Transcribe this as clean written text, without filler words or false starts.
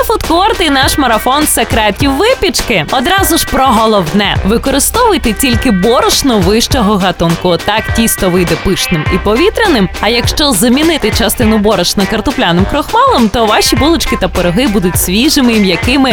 фудкорт і наш марафон секретів випічки. Одразу ж про головне. Використовуйте тільки борошно вищого гатунку. Так тісто вийде пишним і повітряним. А якщо замінити частину борошна картопляним крохмалем, то ваші булочки та пироги будуть свіжими і м'якими